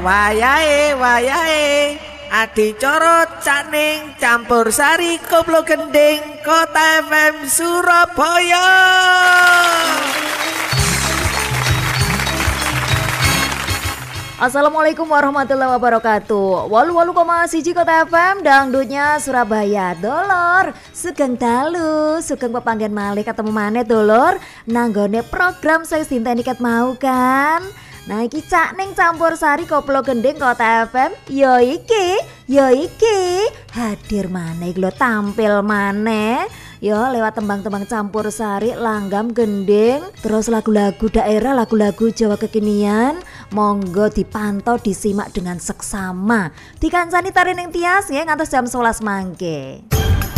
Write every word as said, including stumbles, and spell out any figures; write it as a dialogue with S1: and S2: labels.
S1: Wayahe wayahe adicara caning campur sari koplo gending Kota F M Surabaya.
S2: Assalamualaikum warahmatullahi wabarakatuh. Walu walu koma siji Kota F M dangdutnya Surabaya. Dolor, sugeng dalu, sugeng pepanggen malih ketemu maneh dolor. Nanggone program saya Sinta Niket mau kan. Nah iki cak ning campur sari koplo gending Kota F M. Yo iki, yo iki hadir maneh lo tampil maneh. Yo lewat tembang-tembang campur sari, langgam gending, terus lagu-lagu daerah, lagu-lagu Jawa kekinian. Monggo dipantau, disimak dengan seksama. Dikancani tari ning tias ya ngantos jam sebelas mangke.